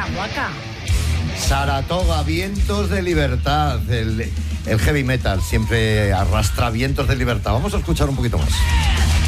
Waka. Saratoga, vientos de libertad. El heavy metal siempre arrastra vientos de libertad. Vamos a escuchar un poquito más.